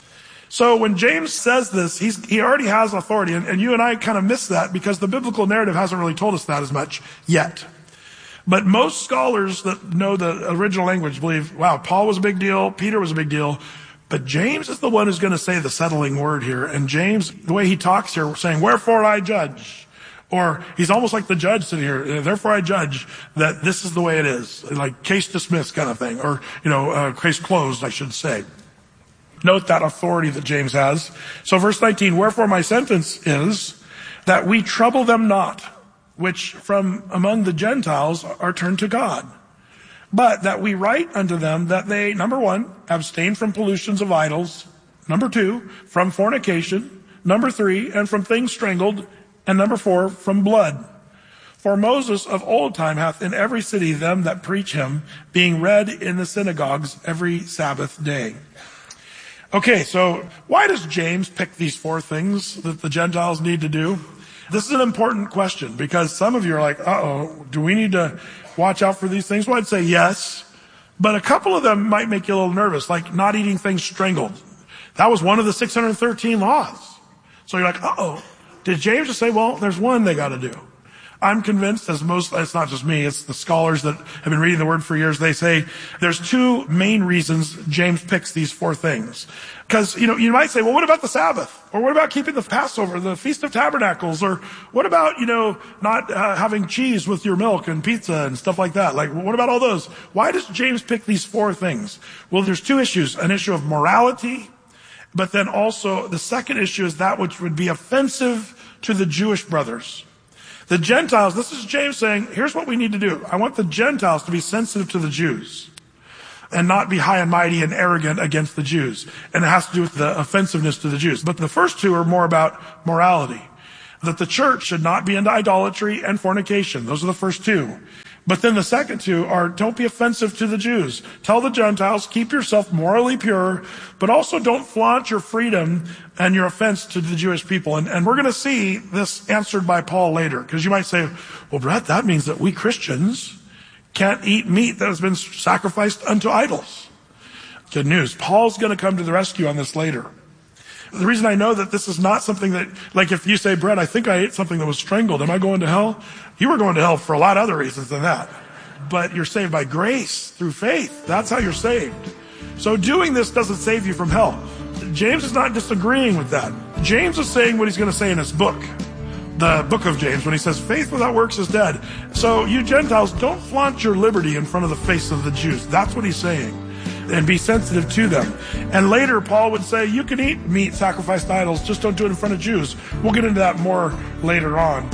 Speaker 14: So when James says this, he's, he already has authority, and, and you and I kind of miss that because the biblical narrative hasn't really told us that as much yet. But most scholars that know the original language believe, wow, Paul was a big deal, Peter was a big deal, but James is the one who's going to say the settling word here. And James, the way he talks here, saying, wherefore I judge. Or he's almost like the judge sitting here, therefore I judge that this is the way it is. Like case dismissed kind of thing. Or, you know, uh, case closed, I should say. Note that authority that James has. So verse nineteen, wherefore my sentence is that we trouble them not, which from among the Gentiles are turned to God, but that we write unto them that they, number one, abstain from pollutions of idols, number two, from fornication, number three, and from things strangled, and number four, from blood. For Moses of old time hath in every city them that preach him, being read in the synagogues every Sabbath day. Okay, so why does James pick these four things that the Gentiles need to do? This is an important question, because some of you are like, uh-oh, do we need to watch out for these things? Well, I'd say yes, but a couple of them might make you a little nervous, like not eating things strangled. That was one of the six hundred thirteen laws. So you're like, uh-oh, did James just say, well, there's one they got to do? I'm convinced, as most, it's not just me, it's the scholars that have been reading the Word for years, they say there's two main reasons James picks these four things. Because, you know, you might say, well, what about the Sabbath? Or what about keeping the Passover, the Feast of Tabernacles? Or what about, you know, not uh, having cheese with your milk and pizza and stuff like that? Like, what about all those? Why does James pick these four things? Well, there's two issues. An issue of morality, but then also the second issue is that which would be offensive to the Jewish brothers. The Gentiles, this is James saying, here's what we need to do. I want the Gentiles to be sensitive to the Jews and not be high and mighty and arrogant against the Jews. And it has to do with the offensiveness to the Jews. But the first two are more about morality. That the church should not be into idolatry and fornication. Those are the first two. But then the second two are, don't be offensive to the Jews. Tell the Gentiles, keep yourself morally pure, but also don't flaunt your freedom and your offense to the Jewish people. And, and we're going to see this answered by Paul later. Because you might say, well, Brett, that means that we Christians can't eat meat that has been sacrificed unto idols. Good news. Paul's going to come to the rescue on this later. The reason I know that this is not something that, like if you say, Brett, I think I ate something that was strangled. Am I going to hell? You were going to hell for a lot of other reasons than that. But you're saved by grace through faith. That's how you're saved. So doing this doesn't save you from hell. James is not disagreeing with that. James is saying what he's going to say in his book. The book of James, when he says, faith without works is dead. So you Gentiles, don't flaunt your liberty in front of the face of the Jews. That's what he's saying. And be sensitive to them. And later, Paul would say, you can eat meat sacrificed to idols, just don't do it in front of Jews. We'll get into that more later on.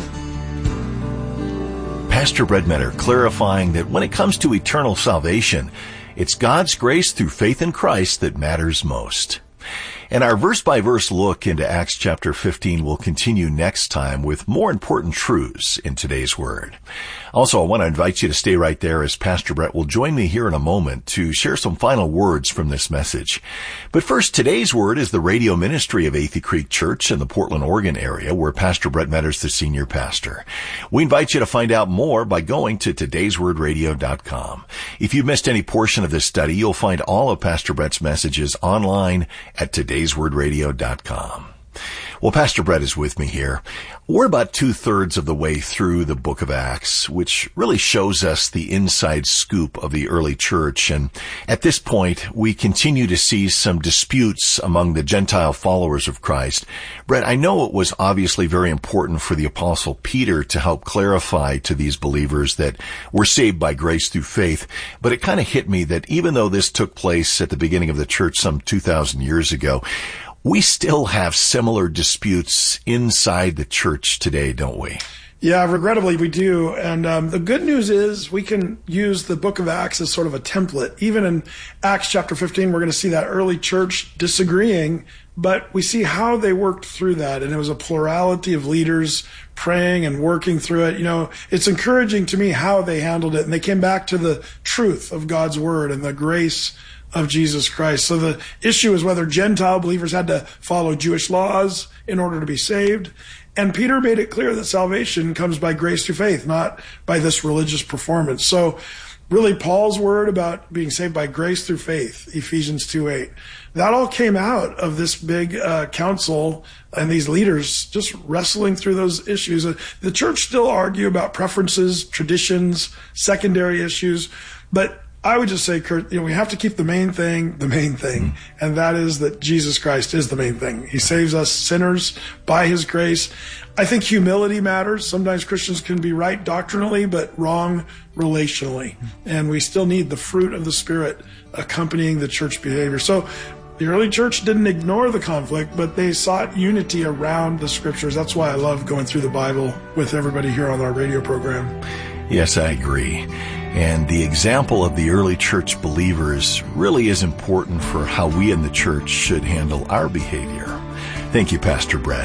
Speaker 15: Pastor Brett Metter clarifying that when it comes to eternal salvation, it's God's grace through faith in Christ that matters most. And our verse-by-verse look into Acts chapter fifteen will continue next time with more important truths in today's Word. Also, I want to invite you to stay right there as Pastor Brett will join me here in a moment to share some final words from this message. But first, today's Word is the radio ministry of Athey Creek Church in the Portland, Oregon area, where Pastor Brett Metter's the senior pastor. We invite you to find out more by going to todays word radio dot com. If you've missed any portion of this study, you'll find all of Pastor Brett's messages online at todays word radio dot com. Well, Pastor Brett is with me here. We're about two-thirds of the way through the book of Acts, which really shows us the inside scoop of the early church. And at this point, we continue to see some disputes among the Gentile followers of Christ. Brett, I know it was obviously very important for the Apostle Peter to help clarify to these believers that we're saved by grace through faith. But it kind of hit me that even though this took place at the beginning of the church some two thousand years ago, we still have similar disputes inside the church today, don't we?
Speaker 14: Yeah, regrettably we do. And um, the good news is we can use the book of Acts as sort of a template. Even in Acts chapter fifteen, we're going to see that early church disagreeing, but we see how they worked through that. And it was a plurality of leaders praying and working through it. You know, it's encouraging to me how they handled it. And they came back to the truth of God's word and the grace of Jesus Christ. So the issue is whether Gentile believers had to follow Jewish laws in order to be saved. And Peter made it clear that salvation comes by grace through faith, not by this religious performance. So really Paul's word about being saved by grace through faith, Ephesians two eight, that all came out of this big uh, council and these leaders just wrestling through those issues. The church still argue about preferences, traditions, secondary issues, but I would just say, Kurt, you know, we have to keep the main thing the main thing, and that is that Jesus Christ is the main thing. He saves us sinners by his grace. I think humility matters. Sometimes Christians can be right doctrinally, but wrong relationally. And we still need the fruit of the Spirit accompanying the church behavior. So the early church didn't ignore the conflict, but they sought unity around the scriptures. That's why I love going through the Bible with everybody here on our radio program.
Speaker 15: Yes, I agree. And the example of the early church believers really is important for how we in the church should handle our behavior. Thank you, Pastor Brett.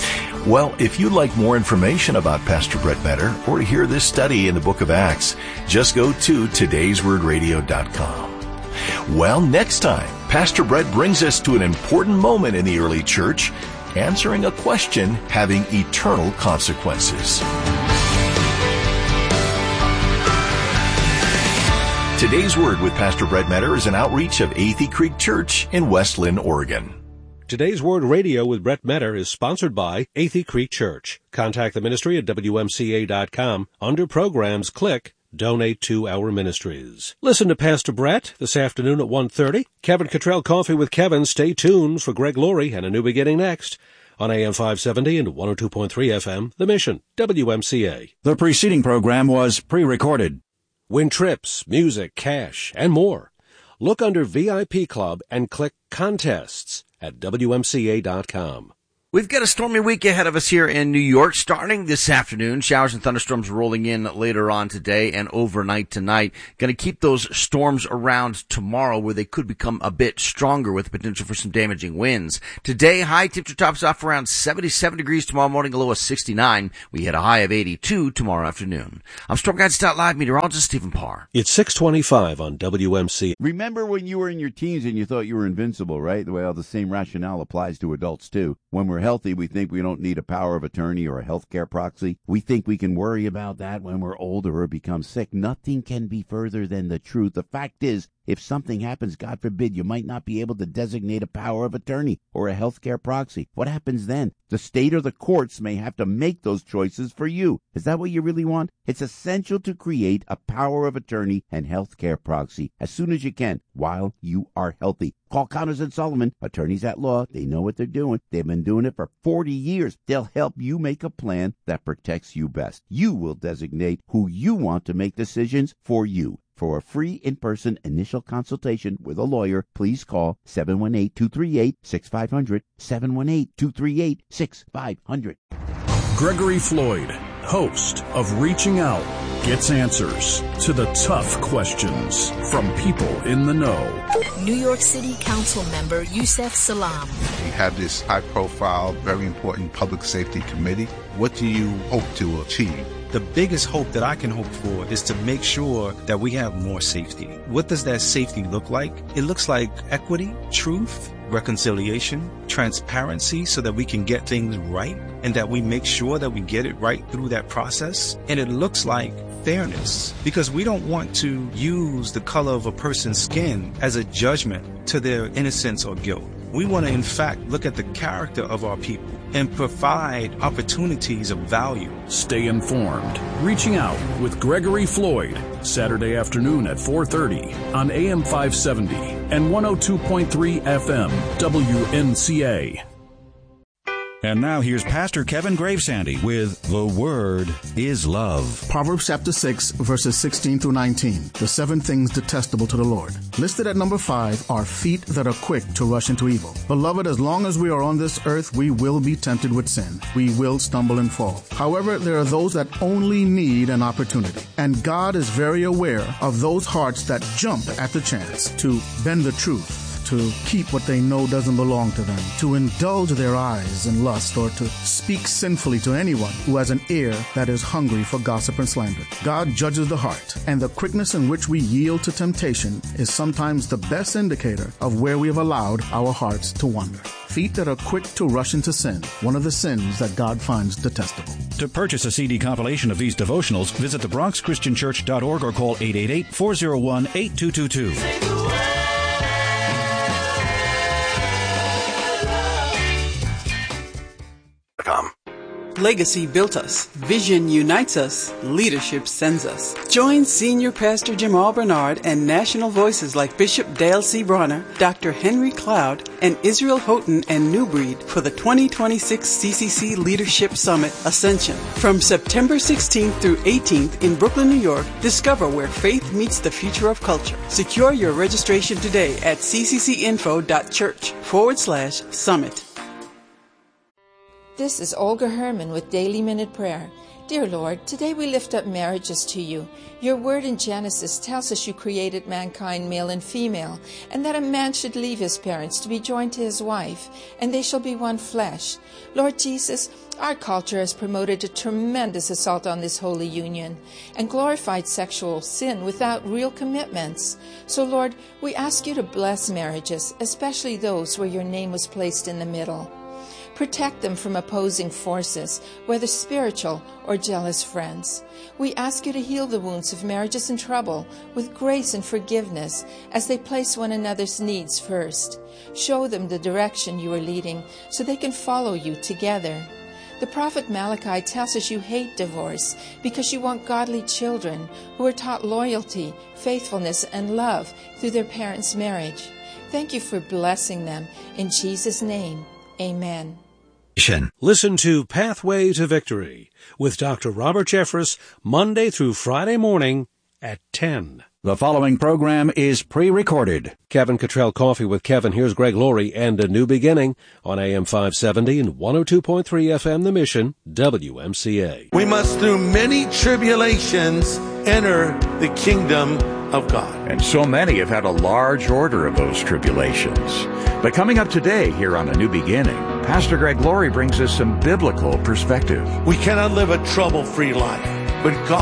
Speaker 15: Well, if you'd like more information about Pastor Brett Metter or to hear this study in the book of Acts, just go to todays word radio dot com. Well, next time, Pastor Brett brings us to an important moment in the early church, answering a question having eternal consequences. Today's Word with Pastor Brett Metter is an outreach of Athey Creek Church in West Linn, Oregon.
Speaker 3: Today's Word Radio with Brett Metter is sponsored by Athey Creek Church. Contact the ministry at W M C A dot com. Under Programs, click Donate to Our Ministries. Listen to Pastor Brett this afternoon at one thirty. Kevin Cottrell Coffee with Kevin. Stay tuned for Greg Laurie and A New Beginning next on A M five seventy and one oh two point three F M, The Mission, W M C A.
Speaker 4: The preceding program was pre-recorded.
Speaker 3: Win trips, music, cash, and more. Look under V I P Club and click Contests at W M C A dot com.
Speaker 16: We've got a stormy week ahead of us here in New York, starting this afternoon. Showers and thunderstorms rolling in later on today and overnight tonight. Going to keep those storms around tomorrow, where they could become a bit stronger with potential for some damaging winds. Today, high temperature tops off around seventy-seven degrees. Tomorrow morning, a low of sixty-nine. We hit a high of eighty-two tomorrow afternoon. I'm Storm Guides Live meteorologist Stephen Parr.
Speaker 3: It's six twenty-five on W M C.
Speaker 17: Remember when you were in your teens and you thought you were invincible, right? Well, the same rationale applies to adults, too. When we're healthy, we think we don't need a power of attorney or a healthcare proxy. We think we can worry about that when we're older or become sick. Nothing can be further than the truth. The fact is, if something happens, God forbid, you might not be able to designate a power of attorney or a healthcare proxy. What happens then? The state or the courts may have to make those choices for you. Is that what you really want? It's essential to create a power of attorney and healthcare proxy as soon as you can while you are healthy. Call Connors and Sullivan, attorneys at law. They know what they're doing. They've been doing it for forty years. They'll help you make a plan that protects you best. You will designate who you want to make decisions for you. For a free in-person initial consultation with a lawyer, please call seven one eight, two three eight, six five zero zero, seven one eight, two three eight, six five zero zero.
Speaker 18: Gregory Floyd, host of Reaching Out, gets answers to the tough questions from people in the know.
Speaker 19: New York City Council member Yusef Salaam.
Speaker 20: We have this high-profile, very important public safety committee. What do you hope to achieve?
Speaker 21: The biggest hope that I can hope for is to make sure that we have more safety. What does that safety look like? It looks like equity, truth, reconciliation, transparency, so that we can get things right and that we make sure that we get it right through that process. And it looks like fairness, because we don't want to use the color of a person's skin as a judgment to their innocence or guilt. We want to, in fact, look at the character of our people and provide opportunities of value.
Speaker 18: Stay informed. Reaching Out with Gregory Floyd, Saturday afternoon at four thirty on A M five seventy and one oh two point three F M, W M C A.
Speaker 4: And now here's Pastor Kevin Gravesandy with The Word is Love.
Speaker 22: Proverbs chapter six, verses sixteen through nineteen. The seven things detestable to the Lord. Listed at number five are feet that are quick to rush into evil. Beloved, as long as we are on this earth, we will be tempted with sin. We will stumble and fall. However, there are those that only need an opportunity. And God is very aware of those hearts that jump at the chance to bend the truth, to keep what they know doesn't belong to them, to indulge their eyes in lust, or to speak sinfully to anyone who has an ear that is hungry for gossip and slander. God judges the heart, and the quickness in which we yield to temptation is sometimes the best indicator of where we have allowed our hearts to wander. Feet that are quick to rush into sin, one of the sins that God finds detestable.
Speaker 4: To purchase a C D compilation of these devotionals, visit the bronx christian church dot org or call eight eight eight, four oh one, eight two two two.
Speaker 5: Legacy built us. Vision unites us. Leadership sends us. Join Senior Pastor Jamal Bernard and national voices like Bishop Dale C. Bronner, Doctor Henry Cloud, and Israel Houghton and Newbreed for the twenty twenty-six C C C Leadership Summit Ascension. From September sixteenth through eighteenth in Brooklyn, New York, discover where faith meets the future of culture. Secure your registration today at cccinfo.church forward slash summit.
Speaker 23: This is Olga Herman with Daily Minute Prayer. Dear Lord, today we lift up marriages to you. Your word in Genesis tells us you created mankind male and female, and that a man should leave his parents to be joined to his wife, and they shall be one flesh. Lord Jesus, our culture has promoted a tremendous assault on this holy union and glorified sexual sin without real commitments. So Lord, we ask you to bless marriages, especially those where your name was placed in the middle. Protect them from opposing forces, whether spiritual or jealous friends. We ask you to heal the wounds of marriages in trouble with grace and forgiveness as they place one another's needs first. Show them the direction you are leading so they can follow you together. The prophet Malachi tells us you hate divorce because you want godly children who are taught loyalty, faithfulness, and love through their parents' marriage. Thank you for blessing them. In Jesus' name, amen.
Speaker 3: Listen to Pathway to Victory with Doctor Robert Jeffress Monday through Friday morning at ten.
Speaker 4: The following program is pre-recorded.
Speaker 3: Kevin Cottrell Coffee with Kevin. Here's Greg Laurie and A New Beginning on A M five seventy and one oh two point three F M The Mission, W M C A.
Speaker 1: We must through many tribulations enter the kingdom of God.
Speaker 2: And so many have had a large order of those tribulations. But coming up today here on A New Beginning, Pastor Greg Laurie brings us some biblical perspective.
Speaker 1: We cannot live a trouble-free life, but God